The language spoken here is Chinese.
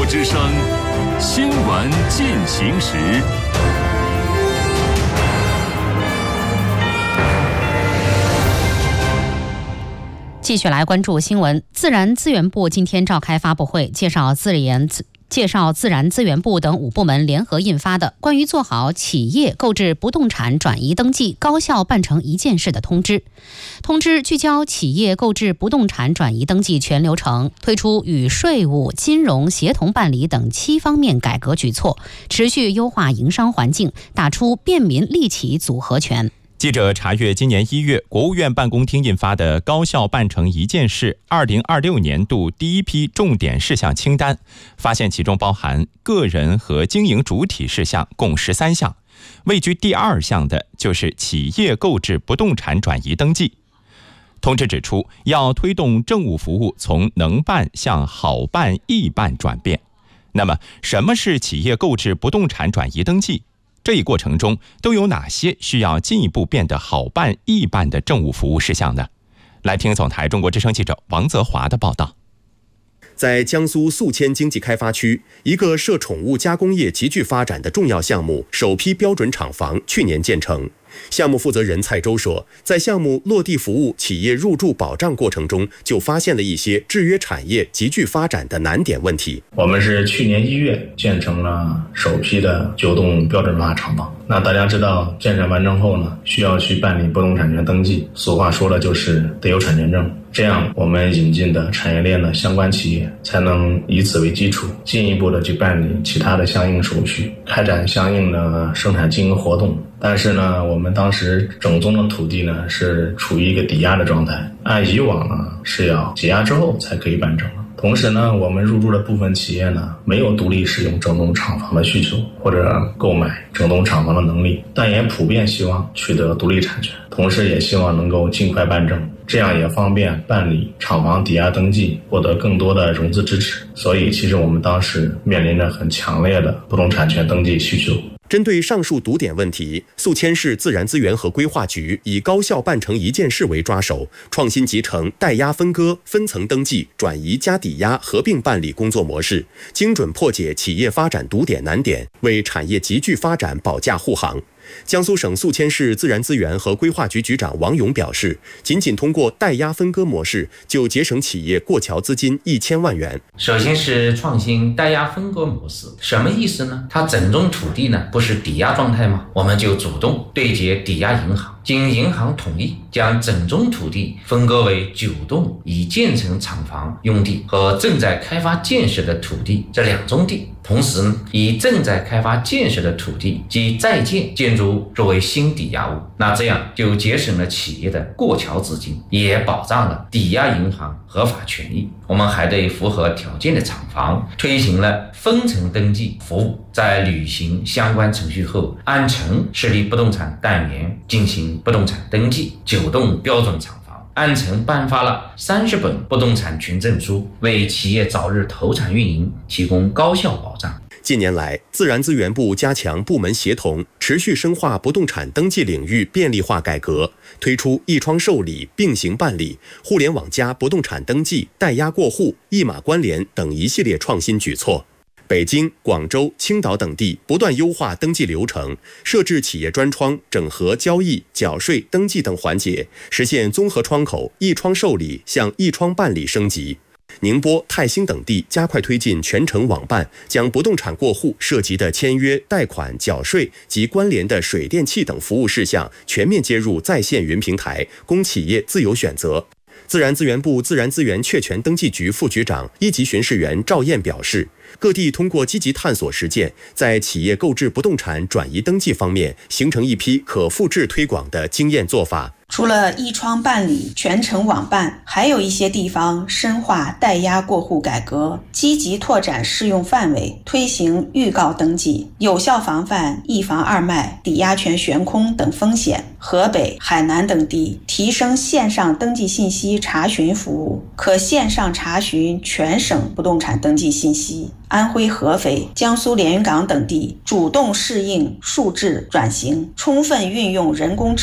之声新闻进行时。 继续来关注新闻。自然资源部今天召开发布会，介绍自然资源部等5部门联合印发的关于做好企业购置不动产转移登记高效办成一件事的通知。通知聚焦企业购置不动产转移登记全流程，推出与税务、金融协同办理等7方面改革举措，持续优化营商环境，打出便民利企组合拳。 记者查阅今年1月国务院办公厅印发的高效办成一件事2026年度第一批重点事项清单，发现其中包含个人和经营主体事项共13项，位居第2项的就是企业购置不动产转移登记。通知指出，要推动政务服务从能办向好办易办转变。那么，什么是企业购置不动产转移登记？这一过程中都有哪些需要进一步变得好办易办的政务服务事项呢？来听总台中国之声记者王泽华的报道。 在江苏宿迁经济开发区，一个涉宠物加工业急剧发展的重要项目首批标准厂房去年建成。项目负责人蔡周说，在项目落地服务企业入驻保障过程中，就发现了一些制约产业急剧发展的难点问题。 我们是去年1月建成了首批的9栋标准化厂房。那大家知道，建设完成后呢，需要去办理不动产权登记，俗话说了就是得有产权证，这样我们引进的产业链的相关企业才能以此为基础，进一步的去办理其他的相应手续，开展相应的生产经营活动。但是呢，我们当时整宗的土地呢是处于一个抵押的状态，按以往呢是要解押之后才可以办成。同时呢，我们入驻的部分企业呢没有独立使用整栋厂房的需求或者购买整栋厂房的能力，但也普遍希望取得独立产权，同时也希望能够尽快办证，这样也方便办理厂房抵押登记，获得更多的融资支持。所以其实我们当时面临着很强烈的不动产权登记需求。 针对上述堵点问题，宿迁市自然资源和规划局以高效办成一件事为抓手，创新集成代押分割、分层登记、转移加抵押合并办理工作模式，精准破解企业发展堵点难点，为产业急剧发展保驾护航。江苏省宿迁市自然资源和规划局局长王勇表示，仅通过代押分割模式就节省企业过桥资金1000万元。 首先是创新代押分割模式，什么意思呢？它整宗土地呢不是抵押状态吗？我们就主动对接抵押银行，经银行同意，将整宗土地分割为9栋已建成厂房用地和正在开发建设的土地这2宗地。同时呢，以正在开发建设的土地及在建建筑物作为新抵押物，那这样就节省了企业的过桥资金，也保障了抵押银行合法权益。我们还对符合条件的厂房推行了分层登记服务，在履行相关程序后，按层设立不动产单元进行不动产登记，9栋标准厂房按层颁发了30本不动产权证书，为企业早日投产运营提供高效保障。 近年来，自然资源部加强部门协同，持续深化不动产登记领域便利化改革，推出一窗受理、并行办理、互联网加不动产登记、代押过户、一码关联等一系列创新举措。北京、广州、青岛等地不断优化登记流程，设置企业专窗，整合交易、缴税、登记等环节，实现综合窗口一窗受理向一窗办理升级。宁波、泰兴等地加快推进全程网办，将不动产过户涉及的签约、贷款、缴税及关联的水电气等服务事项全面接入在线云平台，供企业自由选择。自然资源部自然资源确权登记局副局长、一级巡视员赵燕表示，各地通过积极探索实践，在企业购置不动产转移登记方面形成一批可复制推广的经验做法。 除了一窗办理、全程网办，还有一些地方深化代押过户改革，积极拓展适用范围，推行预告登记，有效防范一房二卖、抵押权悬空等风险。河北、海南等地提升线上登记信息查询服务，可线上查询全省不动产登记信息。安徽合肥、江苏连云港等地主动适应数字转型，充分运用人工智